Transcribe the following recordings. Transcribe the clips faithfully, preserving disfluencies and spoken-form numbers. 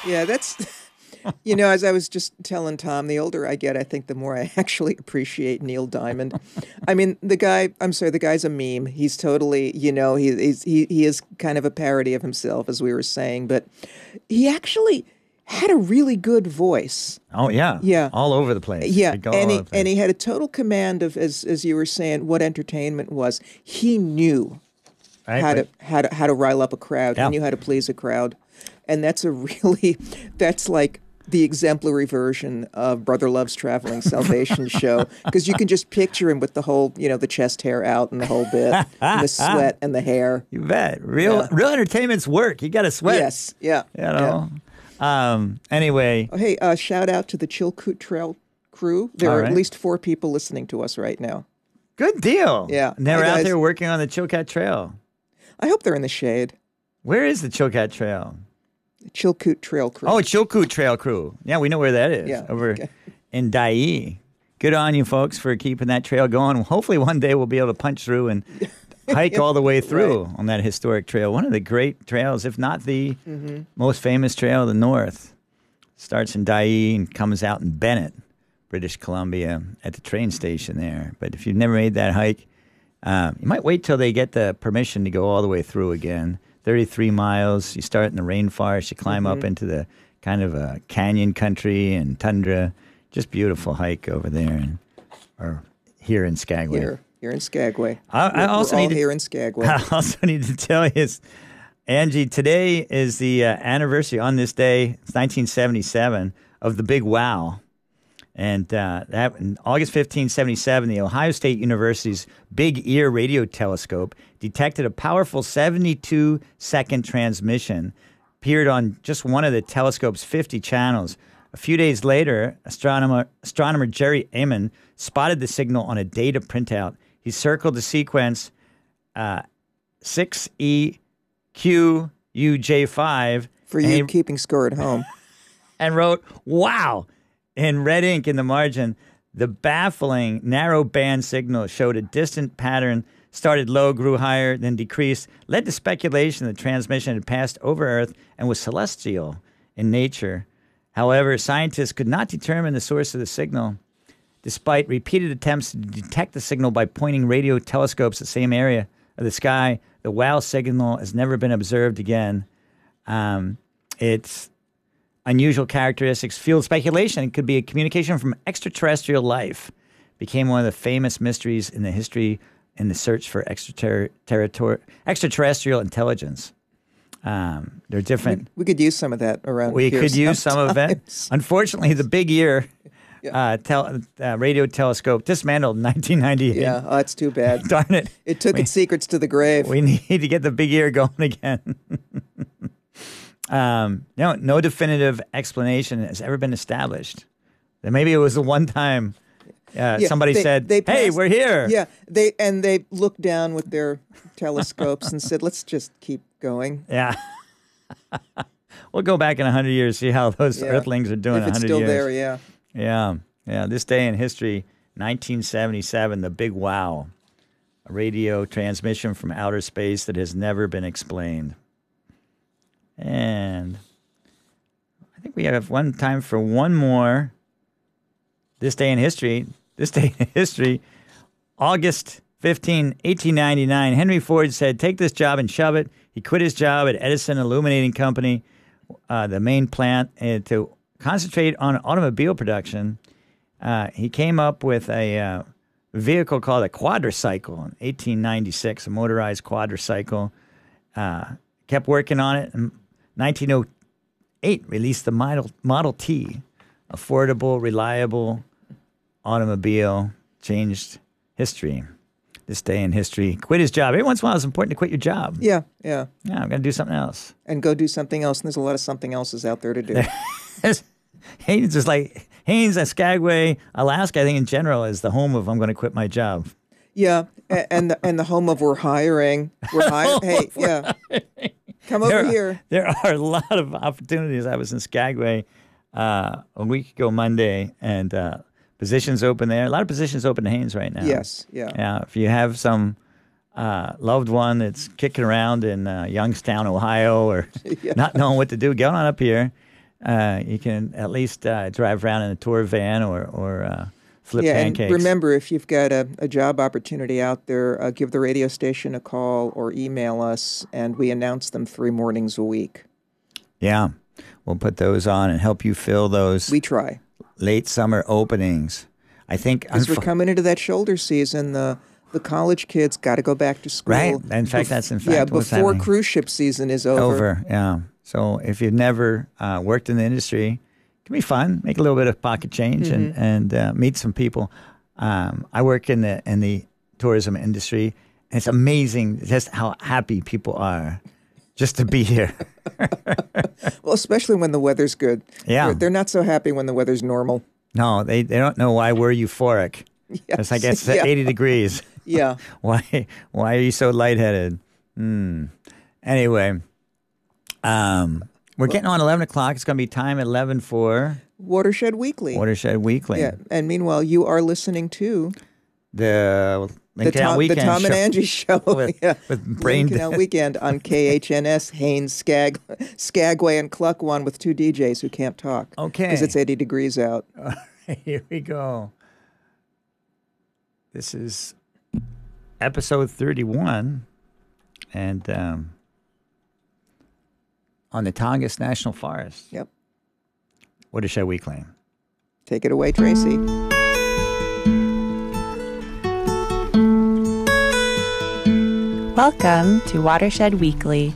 Yeah, that's, you know, as I was just telling Tom, the older I get, I think the more I actually appreciate Neil Diamond. I mean, the guy, I'm sorry, the guy's a meme. He's totally, you know, he, he's, he, he is kind of a parody of himself, as we were saying, but he actually had a really good voice. Oh, yeah. Yeah. All over the place. Yeah, He'd go and all he, over the place. and he had a total command of, as as you were saying, what entertainment was. He knew Right, how right. to how to how to rile up a crowd. Yeah. He knew how to please a crowd, and that's a really that's like the exemplary version of Brother Love's Traveling Salvation Show, because you can just picture him with the whole, you know, the chest hair out and the whole bit, and the sweat and the hair. You bet. Real Yeah. real entertainment's work. You got to sweat. Yes, yeah, You know? Um, anyway, Oh, hey, uh, shout out to the Chilkoot Trail crew. There All are right. at least four people listening to us right now. good deal. Yeah. And they're Hi, out guys. there working on the Chilkat Trail. I hope they're in the shade. Where is the Chilkat Trail? Chilkoot Trail crew. Oh, Chilkoot Trail Crew. Yeah, we know where that is. Yeah, Over okay. in Dai. Good on you folks for keeping that trail going. Hopefully one day we'll be able to punch through and hike all the way through Right. on that historic trail. One of the great trails, if not the Mm-hmm. most famous trail of the North. Starts in Dai and comes out in Bennett, British Columbia, at the train station there. But if you've never made that hike, um, you might wait till they get the permission to go all the way through again. thirty-three miles. You start in the rainforest. You climb up into the kind of a canyon country and tundra. Just beautiful hike over there, and or here in Skagway. Here, here in Skagway. I, I We're also all need to, here in Skagway. I also need to tell you, is, Angie, today is the uh, anniversary on this day, it's nineteen seventy-seven, of the Big Wow. And uh, that in August fifteenth, seventy-seven, the Ohio State University's Big Ear radio telescope detected a powerful seventy-two second transmission, appeared on just one of the telescope's fifty channels. A few days later, astronomer, astronomer Jerry Amon spotted the signal on a data printout. He circled the sequence uh, six E Q U J five For and you he- keeping score at home. and wrote, "Wow," in red ink in the margin. The baffling narrow band signal showed a distant pattern, started low, grew higher, then decreased, led to speculation the transmission had passed over Earth and was celestial in nature. However, scientists could not determine the source of the signal. Despite repeated attempts to detect the signal by pointing radio telescopes at the same area of the sky, the WOW signal has never been observed again. Um, its unusual characteristics fueled speculation it could be a communication from extraterrestrial life. Became one of the famous mysteries in the history in the search for extrater- territor- extraterrestrial intelligence. Um, they're different. We could use some of that around We here could use some of it. sometimes. Unfortunately, the Big Ear uh, tel- uh, radio telescope dismantled in nineteen ninety-eight. Yeah, oh, that's too bad. Darn it. It took We- its secrets to the grave. We need to get the Big Ear going again. um, no, no definitive explanation has ever been established. Then maybe it was the one time uh, Yeah, somebody they- said, they "Hey, passed- we're here." Yeah, they and they looked down with their telescopes and said, "Let's just keep going." Yeah. We'll go back in a hundred years, see how those Yeah. Earthlings are doing. If in a it's hundred still years. there, yeah. Yeah, yeah. This day in history, nineteen seventy-seven, the Big Wow, a radio transmission from outer space that has never been explained. And I think we have one time for one more. This day in history, this day in history, August fifteenth, eighteen ninety-nine, Henry Ford said, "Take this job and shove it." He quit his job at Edison Illuminating Company, uh, the main plant, and to concentrate on automobile production. Uh, he came up with a uh, vehicle called a quadricycle in eighteen ninety-six, a motorized quadricycle. Uh, kept working on it. In nineteen oh eight, released the Model, Model T, affordable, reliable automobile, changed history. This day in history, quit his job. Every once in a while, it's important to quit your job. Yeah, yeah. Yeah, I'm going to do something else. And go do something else. And there's a lot of something else's out there to do. Haines is like, Haines at Skagway, Alaska, I think in general, is the home of I'm going to quit my job. Yeah, a- and the, and the home of we're hiring. We're hiring. Hey, yeah. Come over There are, here. there are a lot of opportunities. I was in Skagway uh, a week ago Monday, and uh, positions open there. A lot of positions open to Haines right now. Yes, yeah. Yeah, if you have some uh, loved one that's kicking around in uh, Youngstown, Ohio, or Yeah. not knowing what to do, get on up here. uh, you can at least uh, drive around in a tour van or or uh, flip yeah, pancakes. And remember, if you've got a, a job opportunity out there, uh, give the radio station a call or email us, and we announce them three mornings a week. Yeah, we'll put those on and help you fill those We try. late summer openings. I think As unfo- we're coming into that shoulder season, the the college kids got to go back to school. Right. In fact, that's in fact yeah, what's before happening. cruise ship season is over. Over, yeah. So if you've never uh, worked in the industry, it can be fun. Make a little bit of pocket change and Mm-hmm. and uh, meet some people. Um, I work in the in the tourism industry, and it's amazing just how happy people are just to be here. Well, especially when the weather's good. Yeah. They're, they're not so happy when the weather's normal. No, they, they don't know why we're euphoric. Yes. It's like it's Yeah. eighty degrees. Yeah. Why why are you so lightheaded? Hmm. Anyway, um, we're getting on eleven o'clock. It's going to be time at eleven for Watershed Weekly. Watershed Weekly. Yeah. And meanwhile, you are listening to The the Lincoln Out Tom, the Weekend Tom and show. Angie Show. With- yeah. with brain Lincoln Out Weekend on K H N S, Haines, Skag, Skagway, and Cluckwan with two D Js who can't talk. Okay. Because it's eighty degrees out. Here we go. This is episode thirty-one, and um, on the Tongass National Forest. Yep. Watershed Weekly. Take it away, Tracy. Welcome to Watershed Weekly.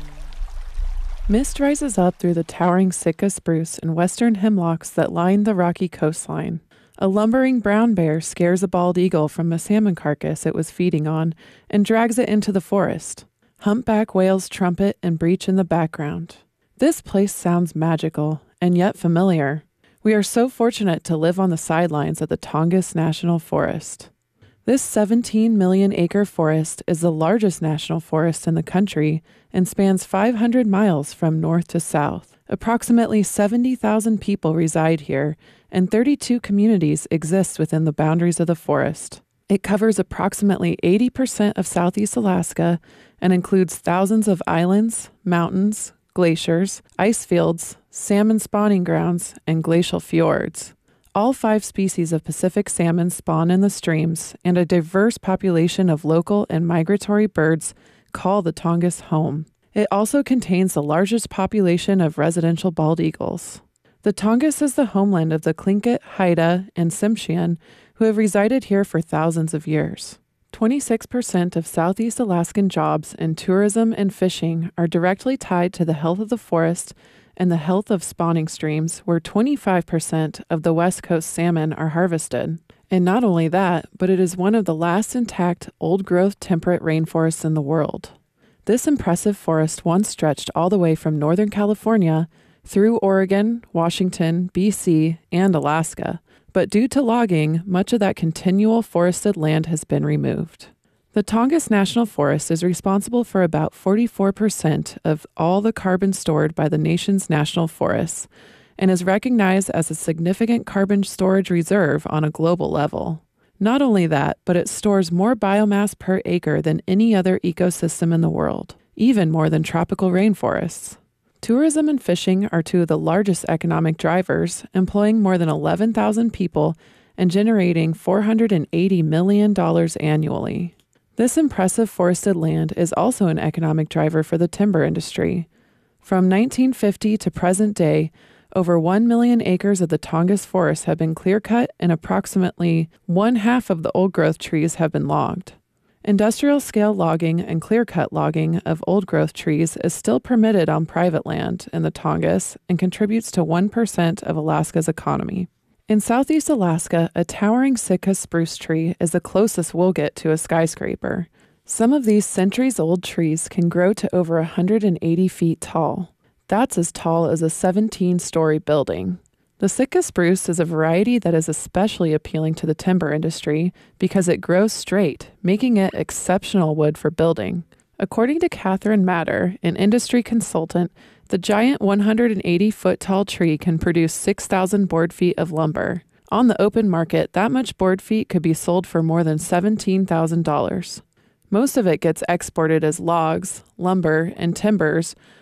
Mist rises up through the towering Sitka spruce and western hemlocks that line the rocky coastline. A lumbering brown bear scares a bald eagle from a salmon carcass it was feeding on and drags it into the forest. Humpback whales trumpet and breach in the background. This place sounds magical and yet familiar. We are so fortunate to live on the sidelines of the Tongass National Forest. This seventeen million acre forest is the largest national forest in the country and spans five hundred miles from north to south. Approximately seventy thousand people reside here, and thirty-two communities exist within the boundaries of the forest. It covers approximately eighty percent of Southeast Alaska and includes thousands of islands, mountains, glaciers, ice fields, salmon spawning grounds, and glacial fjords. All five species of Pacific salmon spawn in the streams, and a diverse population of local and migratory birds call the Tongass home. It also contains the largest population of residential bald eagles. The Tongass is the homeland of the Tlingit, Haida, and Tsimshian, who have resided here for thousands of years. twenty-six percent of Southeast Alaskan jobs in tourism and fishing are directly tied to the health of the forest and the health of spawning streams, where twenty-five percent of the West Coast salmon are harvested. And not only that, but it is one of the last intact, old-growth temperate rainforests in the world. This impressive forest once stretched all the way from Northern California through Oregon, Washington, B C, and Alaska. But due to logging, much of that continual forested land has been removed. The Tongass National Forest is responsible for about forty-four percent of all the carbon stored by the nation's national forests and is recognized as a significant carbon storage reserve on a global level. Not only that, but it stores more biomass per acre than any other ecosystem in the world, even more than tropical rainforests. Tourism and fishing are two of the largest economic drivers, employing more than eleven thousand people and generating four hundred eighty million dollars annually. This impressive forested land is also an economic driver for the timber industry. From nineteen fifty to present day, over one million acres of the Tongass forest have been clear-cut and approximately one half of the old-growth trees have been logged. Industrial-scale logging and clear-cut logging of old-growth trees is still permitted on private land in the Tongass and contributes to one percent of Alaska's economy. In Southeast Alaska, a towering Sitka spruce tree is the closest we'll get to a skyscraper. Some of these centuries-old trees can grow to over one hundred eighty feet tall. That's as tall as a seventeen-story building. The Sitka spruce is a variety that is especially appealing to the timber industry because it grows straight, making it exceptional wood for building. According to Catherine Matter, an industry consultant, the giant one hundred eighty foot tall tree can produce six thousand board feet of lumber. On the open market, that much board feet could be sold for more than seventeen thousand dollars. Most of it gets exported as logs, lumber, and timbers,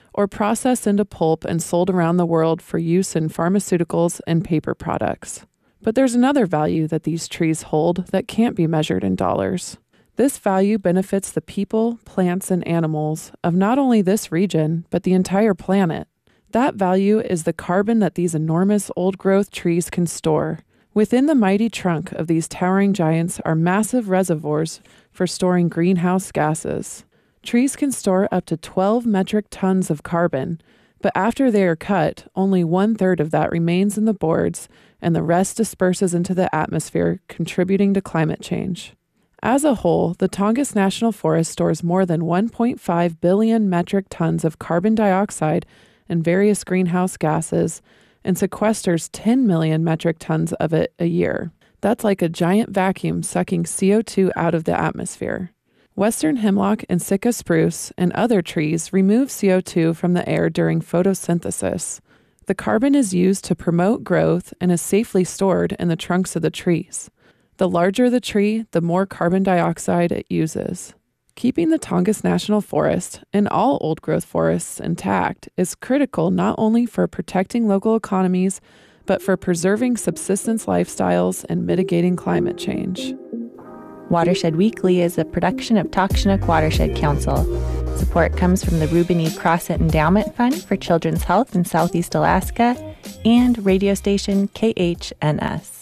or processed into pulp and sold around the world for use in pharmaceuticals and paper products. But there's another value that these trees hold that can't be measured in dollars. This value benefits the people, plants, and animals of not only this region, but the entire planet. That value is the carbon that these enormous old-growth trees can store. Within the mighty trunk of these towering giants are massive reservoirs for storing greenhouse gases. Trees can store up to twelve metric tons of carbon, but after they are cut, only one-third of that remains in the boards, and the rest disperses into the atmosphere, contributing to climate change. As a whole, the Tongass National Forest stores more than one point five billion metric tons of carbon dioxide and various greenhouse gases, and sequesters ten million metric tons of it a year. That's like a giant vacuum sucking C O two out of the atmosphere. Western hemlock and Sitka spruce and other trees remove C O two from the air during photosynthesis. The carbon is used to promote growth and is safely stored in the trunks of the trees. The larger the tree, the more carbon dioxide it uses. Keeping the Tongass National Forest and all old-growth forests intact is critical not only for protecting local economies, but for preserving subsistence lifestyles and mitigating climate change. Watershed Weekly is a production of Takshnak Watershed Council. Support comes from the Reuben E. Crossett Endowment Fund for Children's Health in Southeast Alaska and radio station K H N S.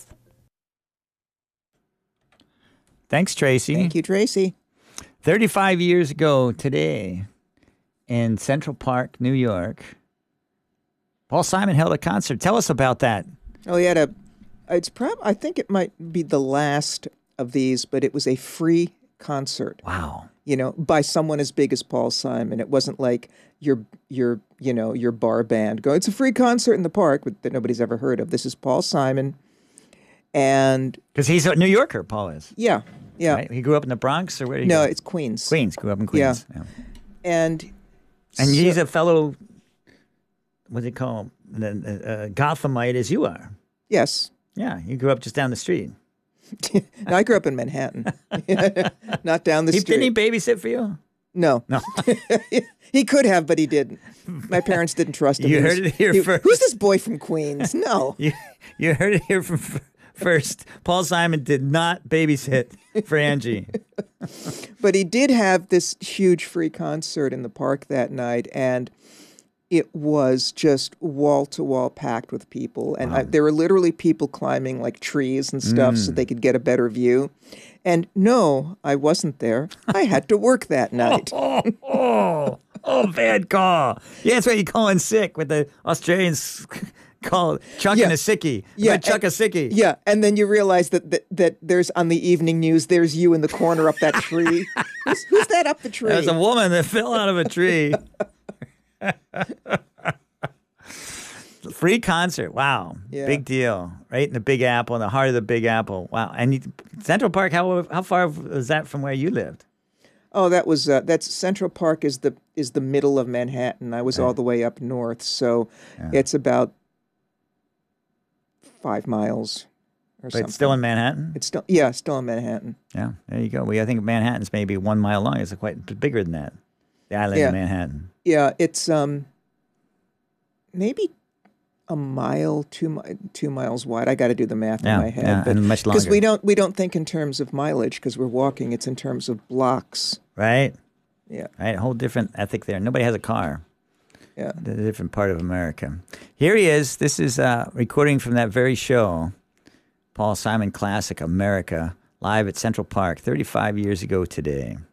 Thanks, Tracy. Thank you, Tracy. thirty-five years ago today in Central Park, New York, Paul Simon held a concert. Tell us about that. Oh, he had a, it's prob, I think it might be the last of these, but it was a free concert. Wow. You know, by someone as big as Paul Simon. It wasn't like your, your, you know, your bar band go, it's a free concert in the park that nobody's ever heard of. This is Paul Simon. And because he's a New Yorker, Paul is. Yeah, yeah. Right? He grew up in the Bronx, or where did he No, go? it's Queens. Queens. Grew up in Queens. Yeah. Yeah. And and so, he's a fellow, what do you call him, uh, Gothamite as you are. Yes. Yeah, you grew up just down the street. No, I grew up in Manhattan, not down the he, street. Didn't he babysit for you? No. No. He could have, but he didn't. My parents didn't trust him. You He heard was- it here he- first. Who's this boy from Queens? No. You, you heard it here from f- first. Paul Simon did not babysit for Angie. But he did have this huge free concert in the park that night, and it was just wall-to-wall packed with people. And I, there were literally people climbing like trees and stuff Mm. so they could get a better view. And no, I wasn't there. I had to work that night. Oh, oh, oh, bad call. Yeah, that's why you call in sick with the Australians call chucking Yeah. a sickie. Yeah, Yeah, chuck and- a sickie. Yeah, and then you realize that, that that there's on the evening news, there's you in the corner up that tree. who's, who's that up the tree? There's a woman that fell out of a tree. Free concert. Wow. Yeah. Big deal. Right in the Big Apple, in the heart of the Big Apple. Wow. And you, Central Park, how how far was that from where you lived? Oh, that was uh, that's Central Park is the is the middle of Manhattan. I was all the way up north, so it's about five miles or But something. it's still in Manhattan? It's still yeah, still in Manhattan. Yeah, there you go. We I think Manhattan's maybe one mile long. It's quite bigger than that. The island Yeah. of Manhattan. Yeah, it's um maybe a mile, two mi- two miles wide. I got to do the math Yeah, in my head, yeah, and much because longer. we don't we don't think in terms of mileage because we're walking. It's in terms of blocks. Right? Yeah, Right? A whole different ethic there. Nobody has a car. yeah. A different part of America. Here he is. This is a recording from that very show, Paul Simon Classic America, live at Central Park thirty-five years ago today.